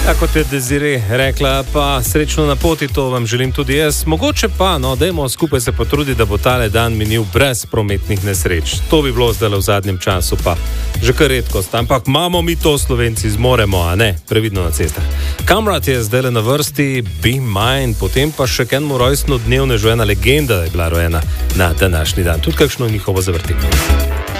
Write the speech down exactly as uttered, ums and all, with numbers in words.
Ja, kot je Desiree rekla, pa srečno na poti, to vam želim tudi jaz. Mogoče pa, no, dajmo skupaj se potruditi, da bo tale dan minil brez prometnih nesreč. To bi bilo zdaj v zadnjem času, pa že kar redkost. Ampak imamo mi to, Slovenci, zmoremo, a ne? Previdno na cestah. Kamrat je zdaj na vrsti, Be Mine, potem pa še k enemu rojstno dnevnežu ena legenda je bila rojena na današnji dan. Tudi kakšno njihovo zavrtimo.